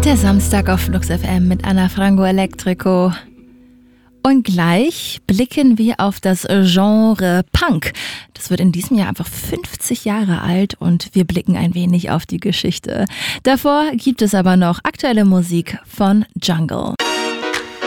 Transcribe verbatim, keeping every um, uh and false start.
Der Samstag auf Flux F M mit Anna Frango Electrico. Und gleich blicken wir auf das Genre Punk. Das wird in diesem Jahr einfach fünfzig Jahre alt und wir blicken ein wenig auf die Geschichte. Davor gibt es aber noch aktuelle Musik von Jungle.